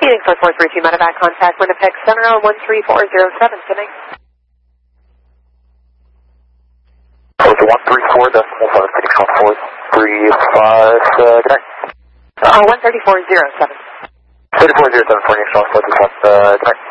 Phoenix 432 medevac contact Winnipeg Center on 13407. Good night. 134.5, Phoenix 1435, good night. 13407. 3407, Phoenix 1435, good night.